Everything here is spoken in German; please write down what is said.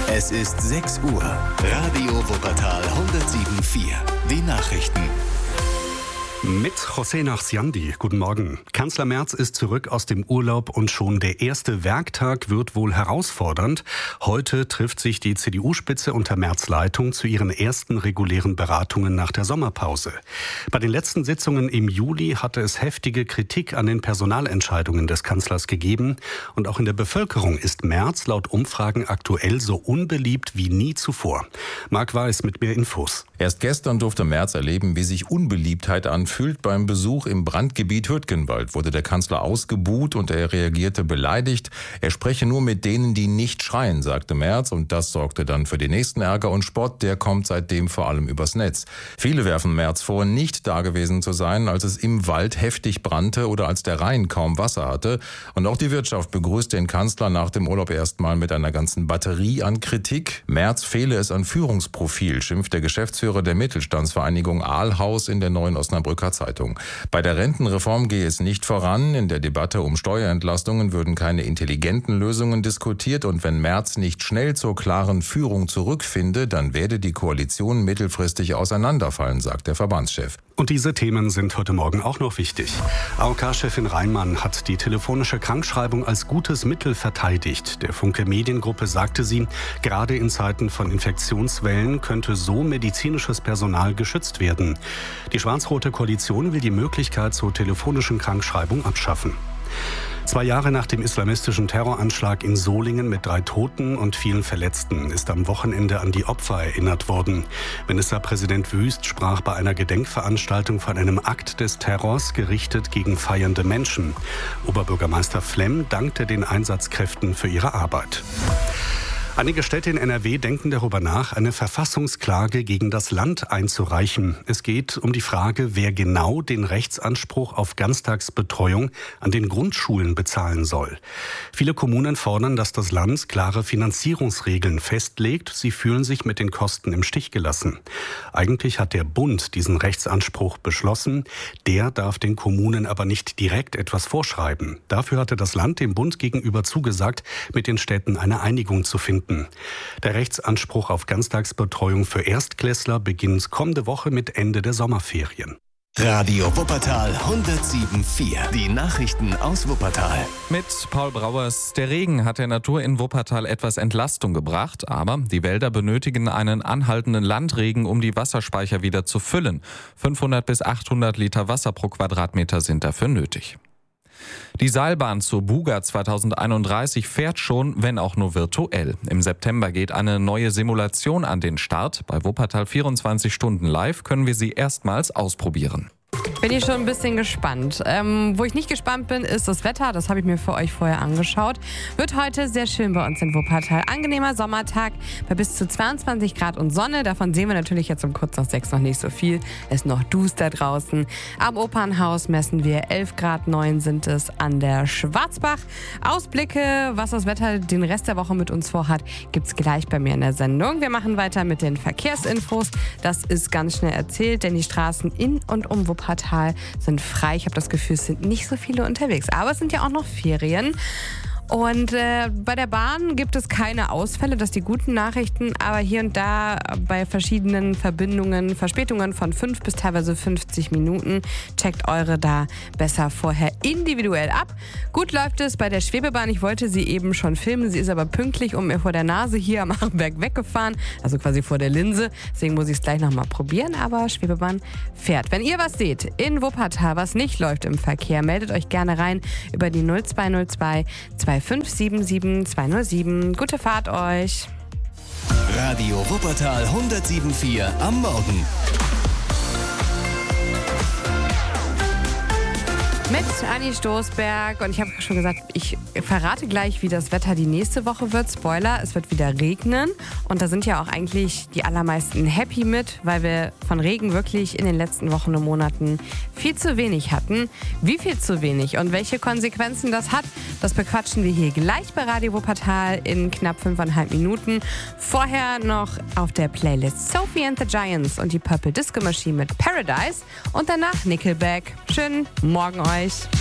Es ist 6 Uhr. Radio Wuppertal 107.4. Die Nachrichten. Mit José Nachsiandi. Guten Morgen. Kanzler Merz ist zurück aus dem Urlaub und schon der erste Werktag wird wohl herausfordernd. Heute trifft sich die CDU-Spitze unter Merz' Leitung zu ihren ersten regulären Beratungen nach der Sommerpause. Bei den letzten Sitzungen im Juli hatte es heftige Kritik an den Personalentscheidungen des Kanzlers gegeben. Und auch in der Bevölkerung ist Merz laut Umfragen aktuell so unbeliebt wie nie zuvor. Marc Weiß mit mehr Infos. Erst gestern durfte Merz erleben, wie sich Unbeliebtheit anfühlt. Beim Besuch im Brandgebiet Hürtgenwald wurde der Kanzler ausgebuht und er reagierte beleidigt. Er spreche nur mit denen, die nicht schreien, sagte Merz. Und das sorgte dann für den nächsten Ärger und Spott. Der kommt seitdem vor allem übers Netz. Viele werfen Merz vor, nicht dagewesen zu sein, als es im Wald heftig brannte oder als der Rhein kaum Wasser hatte. Und auch die Wirtschaft begrüßt den Kanzler nach dem Urlaub erstmal mit einer ganzen Batterie an Kritik. Merz fehle es an Führungsprofil, schimpft der Geschäftsführer der Mittelstandsvereinigung Aalhaus in der Neuen Osnabrücker Zeitung. Bei der Rentenreform gehe es nicht voran. In der Debatte um Steuerentlastungen würden keine intelligenten Lösungen diskutiert. Und wenn Merz nicht schnell zur klaren Führung zurückfinde, dann werde die Koalition mittelfristig auseinanderfallen, sagt der Verbandschef. Und diese Themen sind heute Morgen auch noch wichtig. AOK-Chefin Reimann hat die telefonische Krankschreibung als gutes Mittel verteidigt. Der Funke Mediengruppe sagte sie, gerade in Zeiten von Infektionswellen könnte so medizinisches Personal geschützt werden. Die schwarz-rote Koalition will die Möglichkeit zur telefonischen Krankschreibung abschaffen. 2 Jahre nach dem islamistischen Terroranschlag in Solingen mit 3 Toten und vielen Verletzten ist am Wochenende an die Opfer erinnert worden. Ministerpräsident Wüst sprach bei einer Gedenkveranstaltung von einem Akt des Terrors gerichtet gegen feiernde Menschen. Oberbürgermeister Flemm dankte den Einsatzkräften für ihre Arbeit. Einige Städte in NRW denken darüber nach, eine Verfassungsklage gegen das Land einzureichen. Es geht um die Frage, wer genau den Rechtsanspruch auf Ganztagsbetreuung an den Grundschulen bezahlen soll. Viele Kommunen fordern, dass das Land klare Finanzierungsregeln festlegt. Sie fühlen sich mit den Kosten im Stich gelassen. Eigentlich hat der Bund diesen Rechtsanspruch beschlossen. Der darf den Kommunen aber nicht direkt etwas vorschreiben. Dafür hatte das Land dem Bund gegenüber zugesagt, mit den Städten eine Einigung zu finden. Der Rechtsanspruch auf Ganztagsbetreuung für Erstklässler beginnt kommende Woche mit Ende der Sommerferien. Radio Wuppertal 107.4. Die Nachrichten aus Wuppertal. Mit Paul Brauers. Der Regen hat der Natur in Wuppertal etwas Entlastung gebracht, aber die Wälder benötigen einen anhaltenden Landregen, um die Wasserspeicher wieder zu füllen. 500 bis 800 Liter Wasser pro Quadratmeter sind dafür nötig. Die Seilbahn zur Buga 2031 fährt schon, wenn auch nur virtuell. Im September geht eine neue Simulation an den Start. Bei Wuppertal 24 Stunden live können wir sie erstmals ausprobieren. Bin ich schon ein bisschen gespannt. Wo ich nicht gespannt bin, ist das Wetter. Das habe ich mir für euch vorher angeschaut. Wird heute sehr schön bei uns in Wuppertal. Angenehmer Sommertag bei bis zu 22 Grad und Sonne. Davon sehen wir natürlich jetzt um kurz nach 6 noch nicht so viel. Es ist noch duster draußen. Am Opernhaus messen wir 11,9 Grad sind es an der Schwarzbach. Ausblicke, was das Wetter den Rest der Woche mit uns vorhat, gibt es gleich bei mir in der Sendung. Wir machen weiter mit den Verkehrsinfos. Das ist ganz schnell erzählt, denn die Straßen in und um Wuppertal sind frei. Ich habe das Gefühl, es sind nicht so viele unterwegs. Aber es sind ja auch noch Ferien. Und bei der Bahn gibt es keine Ausfälle, das sind die guten Nachrichten, aber hier und da bei verschiedenen Verbindungen Verspätungen von 5 bis teilweise 50 Minuten. Checkt eure da besser vorher individuell ab. Gut läuft es bei der Schwebebahn. Ich wollte sie eben schon filmen, sie ist aber pünktlich um mir vor der Nase hier am Achenberg weggefahren, also quasi vor der Linse. Deswegen muss ich es gleich nochmal probieren, aber Schwebebahn fährt. Wenn ihr was seht in Wuppertal, was nicht läuft im Verkehr, meldet euch gerne rein über die 0202 2577 207. Gute Fahrt euch. Radio Wuppertal 107.4 am Morgen. Mit Anni Stoßberg und ich habe schon gesagt, ich verrate gleich, wie das Wetter die nächste Woche wird. Spoiler, es wird wieder regnen und da sind ja auch eigentlich die allermeisten happy mit, weil wir von Regen wirklich in den letzten Wochen und Monaten viel zu wenig hatten. Wie viel zu wenig und welche Konsequenzen das hat, das bequatschen wir hier gleich bei Radio Wuppertal in knapp 5,5 Minuten. Vorher noch auf der Playlist Sophie and the Giants und die Purple Disco Machine mit Paradise und danach Nickelback. Schönen Morgen euch.